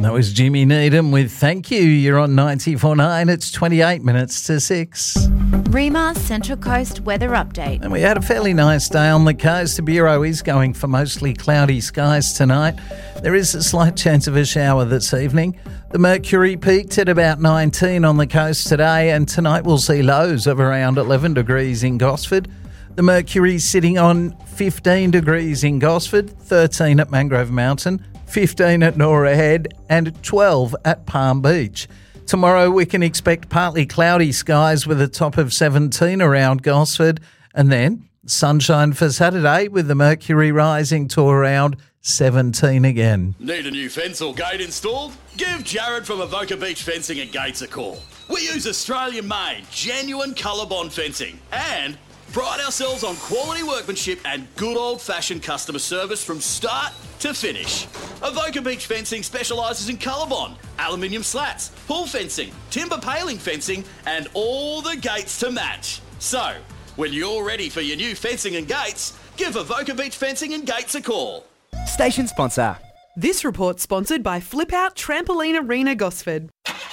That was Jimmy Needham with Thank You. You're on 94.9. It's 28 minutes to 6. REMA Central Coast weather update. And we had a fairly nice day on the coast. The Bureau is going for mostly cloudy skies tonight. There is a slight chance of a shower this evening. The mercury peaked at about 19 on the coast today, and tonight we'll see lows of around 11 degrees in Gosford. The mercury's sitting on 15 degrees in Gosford, 13 at Mangrove Mountain, 15 at Nora Head and 12 at Palm Beach. Tomorrow we can expect partly cloudy skies with a top of 17 around Gosford, and then sunshine for Saturday with the mercury rising to around 17 again. Need a new fence or gate installed? Give Jared from Avoca Beach Fencing and Gates a call. We use Australian-made, genuine ColourBond fencing and pride ourselves on quality workmanship and good old-fashioned customer service from start to finish. Avoca Beach Fencing specialises in ColourBond, aluminium slats, pool fencing, timber paling fencing and all the gates to match. So, when you're ready for your new fencing and gates, give Avoca Beach Fencing and Gates a call. Station sponsor. This report's sponsored by Flip Out Trampoline Arena Gosford.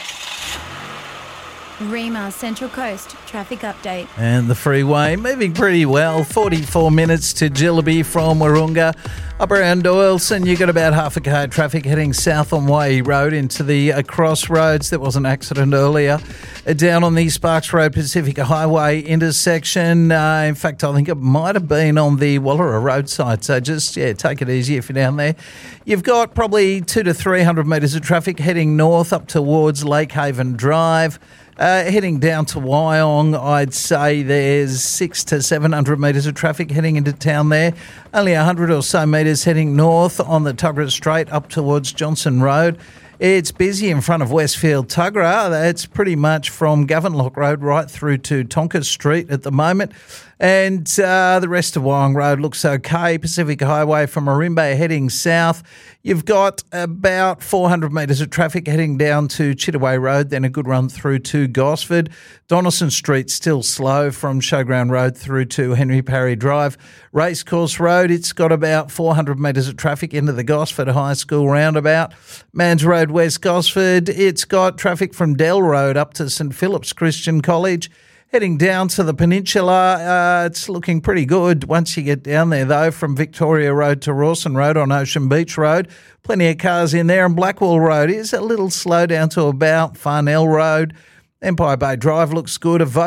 REMA Central Coast traffic update. And the freeway moving pretty well. 44 minutes to Jillaby from Wahroonga. Up around Doyleson, you got about half a car traffic heading south on Waihee Road into the crossroads. There was an accident earlier. Down on the Sparks Road Pacifica Highway intersection. In fact, I think it might have been on the Wallara roadside. So just, take it easy if you're down there. You've got probably 200 to 300 metres of traffic heading north up towards Lake Haven Drive. Heading down to Wyong, I'd say there's 600 to 700 metres of traffic heading into town there. Only 100 or so metres heading north on the Tuggerah Straight up towards Johnson Road. It's busy in front of Westfield Tuggerah. It's pretty much from Govanlock Road right through to Tonker Street at the moment. And the rest of Wyong Road looks okay. Pacific Highway from Marimba heading south. You've got about 400 metres of traffic heading down to Chittaway Road, then a good run through to Gosford. Donaldson Street still slow from Showground Road through to Henry Parry Drive. Racecourse Road, it's got about 400 metres of traffic into the Gosford High School roundabout. Mans Road West Gosford, it's got traffic from Dell Road up to St Philip's Christian College. Heading down to the peninsula, it's looking pretty good once you get down there, though, from Victoria Road to Rawson Road on Ocean Beach Road. Plenty of cars in there, and Blackwall Road is a little slow down to about Farnell Road. Empire Bay Drive looks good.